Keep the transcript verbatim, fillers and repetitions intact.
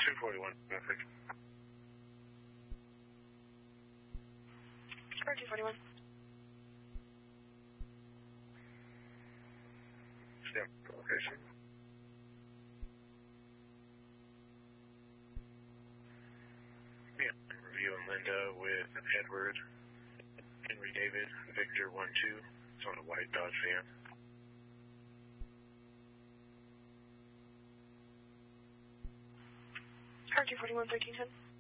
two forty-one, perfect. Car two forty-one. Step location. Yeah, reviewing Linda with Edward, Henry David, Victor one two. It's on a white Dodge van. Car two forty-one, thirteen ten.